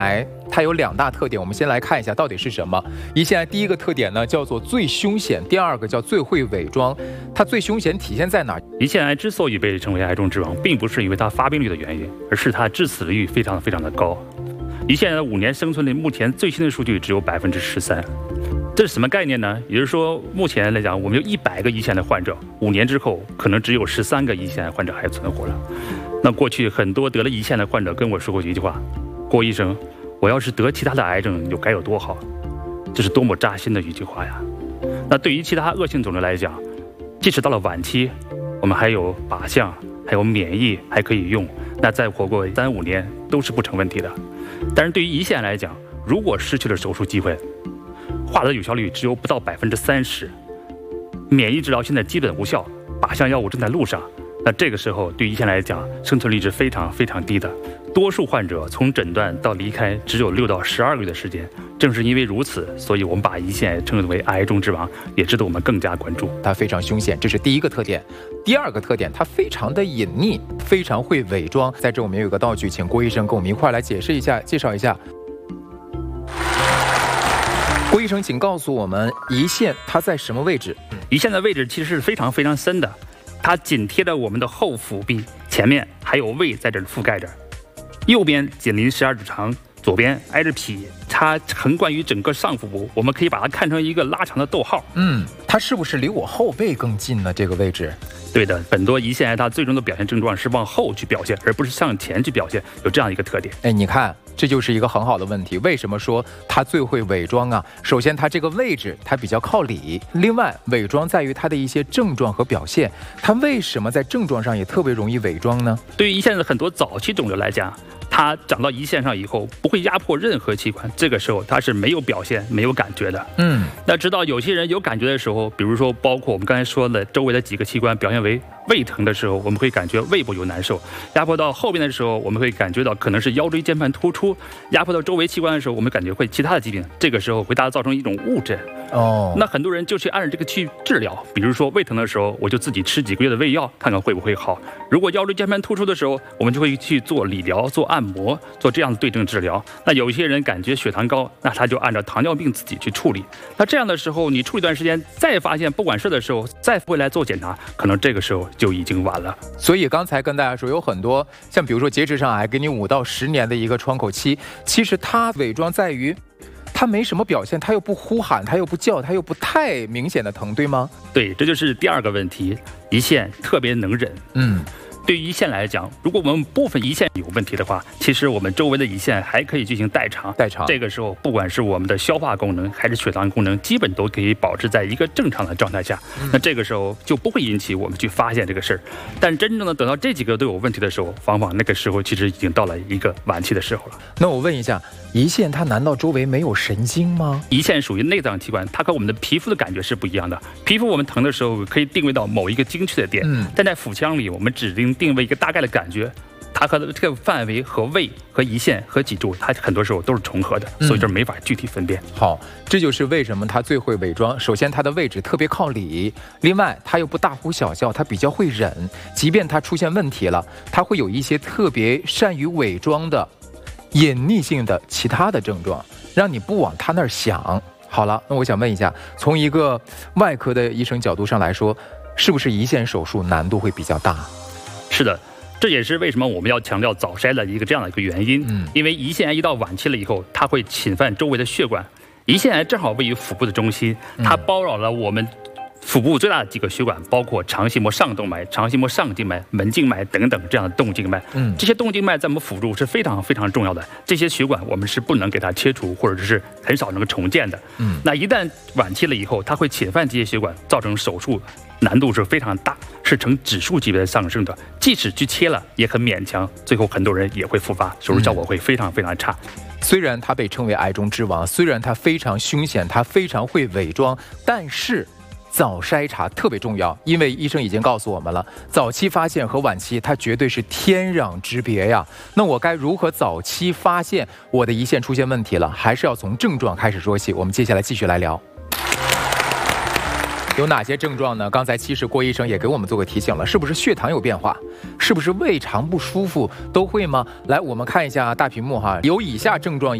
癌它有2大特点，我们先来看一下到底是什么。胰腺癌第一个特点呢叫做最凶险，第二个叫最会伪装。它最凶险体现在哪？ 胰腺癌之所以被称为癌中之王，并不是因为它发病率的原因，而是它致死率非常的高。胰腺癌的5年生存率，目前最新的数据只有13%。这是什么概念呢？也就是说，目前来讲，我们有100个胰腺癌的患者，5年之后可能只有13个胰腺癌患者还存活了。那过去很多得了胰腺癌的患者跟我说过一句话：郭医生，我要是得其他的癌症该有多好？这是多么扎心的一句话呀！那对于其他恶性肿瘤来讲，即使到了晚期，我们还有靶向，还有免疫还可以用，那再活过3、5年都是不成问题的。但是对于胰腺来讲，如果失去了手术机会，化疗的有效率只有不到30%，免疫治疗现在基本无效，靶向药物正在路上，那这个时候对胰腺来讲，生存率是非常低的。多数患者从诊断到离开只有6到12个月的时间。正是因为如此，所以我们把胰腺癌称为癌中之王，也值得我们更加关注。 它非常凶险，这是第一个特点。第二个特点，它非常的隐匿，非常会伪装。在这我们有一个道具，请郭医生跟我们一块来解释一下，介绍一下。郭医生，请告诉我们胰腺它在什么位置？ 胰腺的位置其实是非常深的，它紧贴着我们的后腹壁，前面还有胃在这里覆盖着，右边紧邻12指肠，左边挨着脾，它横贯于整个上腹部，我们可以把它看成一个拉长的逗号。 它是不是离我后背更近呢？这个位置？ 对的，很多胰腺癌它最终的表现症状是往后去表现，而不是向前去表现，有这样一个特点。 你看，这就是一个很好的问题。为什么说它最会伪装啊？首先，它这个位置它比较靠里，另外，伪装在于它的一些症状和表现。它为什么在症状上也特别容易伪装呢？ 对于胰腺的很多早期肿瘤来讲，它长到胰腺上以后不会压迫任何器官，这个时候它是没有表现、没有感觉的。那直到有些人有感觉的时候，比如说包括我们刚才说的周围的几个器官表现为胃疼的时候，我们会感觉胃部有难受；压迫到后边的时候，我们会感觉到可能是腰椎间盘突出；压迫到周围器官的时候，我们感觉会其他的疾病。这个时候会大家造成一种误诊。那很多人就去按照这个去治疗，比如说胃疼的时候，我就自己吃几个月的胃药，看看会不会好。如果腰椎间盘突出的时候，我们就会去做理疗、做按摩、做这样的对症治疗。那有一些人感觉血糖高，那他就按照糖尿病自己去处理。那这样的时候，你处理一段时间，再发现不管事的时候，再回来做检查，可能这个时候就已经晚了。 所以刚才跟大家说，有很多像比如说结直肠癌，给你5到10年的一个窗口期，其实它伪装在于它没什么表现，它又不呼喊，它又不叫，它又不太明显的疼，对吗？ 对，这就是第2个问题，胰腺特别能忍。对于胰腺来讲，如果我们部分胰腺有问题的话，其实我们周围的胰腺还可以进行代偿。这个时候，不管是我们的消化功能还是血糖功能，基本都可以保持在一个正常的状态下。那这个时候就不会引起我们去发现这个事儿。但真正的等到这几个都有问题的时候，往往那个时候其实已经到了一个晚期的时候了。 那我问一下，胰腺它难道周围没有神经吗？ 胰腺属于内脏器官，它和我们的皮肤的感觉是不一样的。皮肤我们疼的时候可以定位到某一个精确的点，但在腹腔里我们只定位一个大概的感觉，它和这个范围和胃和胰腺和脊柱，它很多时候都是重合的，所以这没法具体分辨。 好，这就是为什么它最会伪装。首先，它的位置特别靠里，另外它又不大呼小叫，它比较会忍，即便它出现问题了，它会有一些特别善于伪装的隐匿性的其他的症状，让你不往它那儿想。好了，那我想问一下，从一个外科的医生角度上来说，是不是胰腺手术难度会比较大？ 是的，这也是为什么我们要强调早筛的这样的一个原因。因为胰腺癌一到晚期了以后，它会侵犯周围的血管。胰腺癌正好位于腹部的中心，它包绕了我们腹部最大的几个血管，包括肠系膜上动脉、肠系膜上静脉、门静脉等等这样的动静脉。这些动静脉在我们腹部是非常重要的。这些血管我们是不能给它切除，或者是很少能够重建的。那一旦晚期了以后，它会侵犯这些血管，造成手术难度是非常大，是呈指数级别的上升的。即使去切了，也很勉强，最后很多人也会复发，手术效果会非常差。 虽然它被称为癌中之王，虽然它非常凶险，它非常会伪装，但是早筛查特别重要，因为医生已经告诉我们了，早期发现和晚期它绝对是天壤之别呀。那我该如何早期发现我的胰腺出现问题了？还是要从症状开始说起。我们接下来继续来聊。有哪些症状呢？刚才其实郭医生也给我们做个提醒了，是不是血糖有变化？ 是不是胃肠不舒服都会吗？来，我们看一下大屏幕哈，有以下症状。